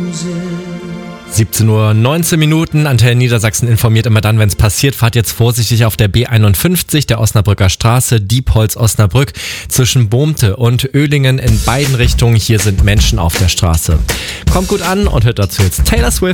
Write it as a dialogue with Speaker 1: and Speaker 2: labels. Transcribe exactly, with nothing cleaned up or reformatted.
Speaker 1: siebzehn Uhr neunzehn Minuten, Antenne Niedersachsen informiert immer dann, wenn es passiert. Fahrt jetzt vorsichtig auf der B einundfünfzig, der Osnabrücker Straße, Diepholz-Osnabrück, zwischen Bohmte und Oehlingen in beiden Richtungen. Hier sind Menschen auf der Straße. Kommt gut an und hört dazu jetzt Taylor Swift.